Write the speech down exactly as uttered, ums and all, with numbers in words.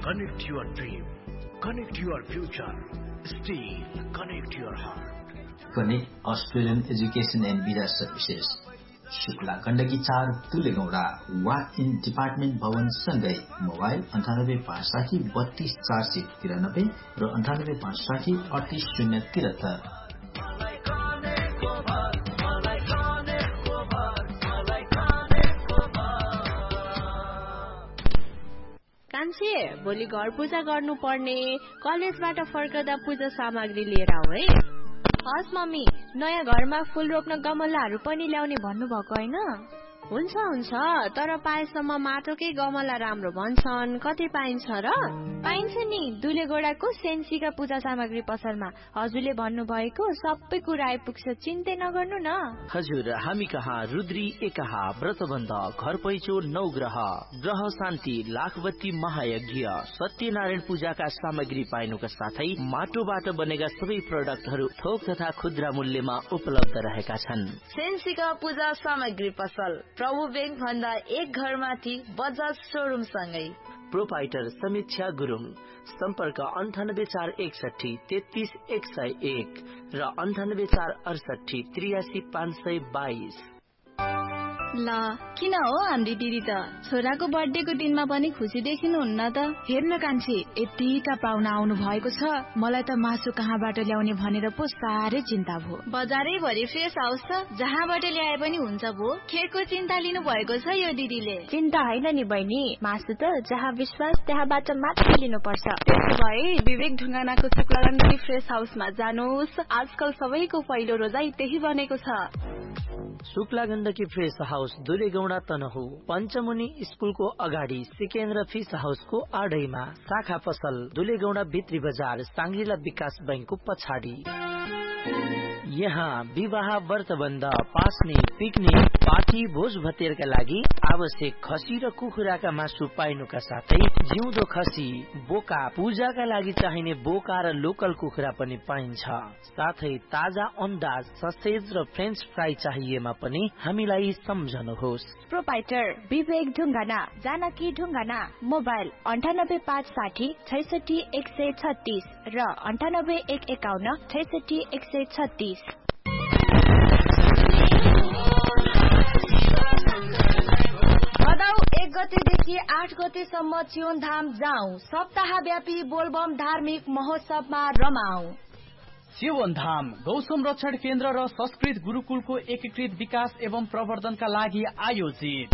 Connect your dream. Connect your future. Steel. Connect your heart. Connect Australian Education and Visa Services. Shukla Gandaki चार तुलेगौडा वा in department भवन सँगै mobile अन्ठानब्बे पाँच साठी बत्तीस चार सय तिरानब्बे र अन्ठानब्बे पाँच साठी अडतिस शून्य तिहत्तर। कान्छे भोलि घर पूजा गर्नु पर्ने, कलेजबाट फर्कदा पूजा सामग्री लिएर आऊ है। हस् मम्मी, नयाँ घरमा फूल रोप्न गमलाहरू पनि ल्याउने भन्नुभएको होइन? हुन्छ हुन्छ, तर पाएसम्म माटोकै गमला राम्रो भन्छन्। कति पाइन्छ र? पाइन्छ नि, दुलेगोडाको सेन्सीका पूजा सामग्री पसलमा। हजुरले भन्नुभएको सबै कुरा आइपुग्छ, चिन्तै नगर्नु न। हजुर, हामी कहाँ रुद्री एकाहा व्रतबन्ध, घर पैचो नौ ग्रह, ग्रह शान्ति, लाखबत्ती महायज्ञ, सत्यनारायण पूजाका सामग्री पाइनुका साथै माटोबाट बनेका सबै प्रोडक्टहरू थोक तथा खुद्रा मूल्यमा उपलब्ध रहेका छन्। सेन्सीका पूजा सामग्री पसल प्रभु बैंक भन्दा एक घर माथि बजाज शोरूम सँगै। प्रोपाइटर समीक्षा गुरुङ, सम्पर्क अन्ठानब्बे चार एकसठी तेत्तीस एक सय एक र अन्ठानब्बे चार अडसठी त्रियासी पाँच सय बाइस। ल किन हो हाम्री दिदी त छोराको बर्थडेको दिनमा पनि खुसी देखिनुहुन्न त? हेर्न कान्छी, यतिका पाहुना आउनु भएको छ, मलाई त मासु कहाँबाट ल्याउने भनेर पो साह्रै चिन्ता भयो। बजारै भरि फ्रेस हाउस छ, जहाँबाट ल्याए पनि हुन्छ भो। खेरको चिन्ता लिनु भएको छ यो दिदीले। चिन्ता होइन नि बहिनी, मासु त जहाँ विश्वास त्यहाँबाट मात्र लिनुपर्छ। त्यसो भए विवेक ढुङ्गानाको शुक्लागण्डकी फ्रेस हाउसमा जानुहोस्, आजकल सबैको पहिलो रोजाई त्यही बनेको छ। शुक्ला गण्डकी फ्रेस हाउस दुलेगौडा तनहु, पञ्चमुनि स्कुलको अगाडि सिकेन्द्र फिस हाउसको आडैमा, शाखा पसल दुलेगौडा भित्री बजार साङ्ग्रिला विकास बैंकको पछाडि। यहाँ विवाह, व्रतबन्ध, पास्ने, पिकनिक, पार्टी, भोज भतेरका लागि आवश्यक खसी र कुखुराका मासु पाइनुका साथै जिउँदो खसी, बोका, पूजाका लागि चाहिने बोका र लोकल कुखुरा पनि पाइन्छ। साथै ताजा अन्डा, ससेज र फ्रेन्च फ्राई चाहिएमा पनि हामीलाई सम्झनुहोस्। प्रोपाइटर विवेक ढुङ्गाना, जानकी ढुङ्गाना, मोबाइल अन्ठानब्बे पाँच साठी छैसठी एक सय छत्तीस र अन्ठानब्बे एक एकाउन्न छैसठी एक सय छत्तीस। एक गतेदेखि आठ गतेसम्म चियोन धाम जाउँ, सप्ताहव्यापी बोलबम धार्मिक महोत्सवमा रमाऊ। चियोन धाम गौ संरक्षण केन्द्र र संस्कृत गुरुकुलको एकीकृत विकास एवं प्रवर्धनका लागि आयोजित